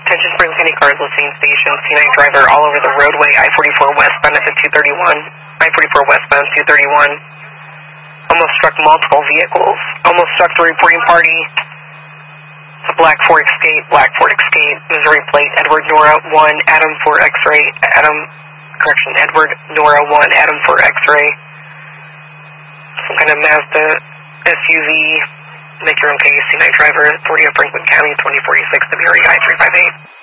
Attention Spring County cars listening station, C9 driver all over the roadway, I-44 westbound at 231, I-44 westbound 231. Almost struck multiple vehicles, almost struck the reporting party. It's a Black Ford Escape, Missouri plate, Edward Nora 1, Adam 4 X-ray, Edward Nora 1, Adam 4 X-ray. Some kind of Mazda SUV. Make your own case, C9 driver, 40 of Franklin County, 2046, WREI 358.